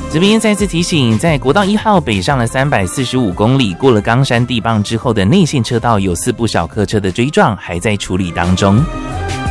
这边再次提醒，在国道1号北上了345公里，过了冈山地磅之后的内线车道有4部小客车的追撞还在处理当中。